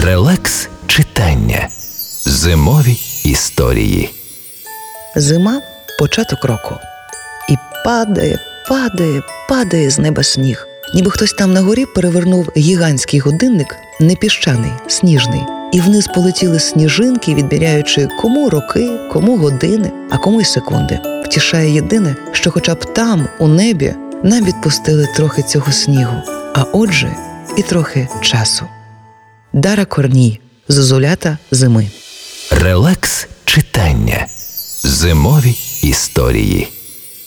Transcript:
Релакс читання. Зимові історії. Зима – початок року. І падає з неба сніг. Ніби хтось там на горі перевернув гігантський годинник, не піщаний, сніжний. І вниз полетіли сніжинки, відміряючи кому роки, кому години, а кому й секунди. Втішає єдине, що хоча б там, у небі, нам відпустили трохи цього снігу, а отже і трохи часу. Дара Корній. Зозулята зими. Релакс читання. Зимові історії.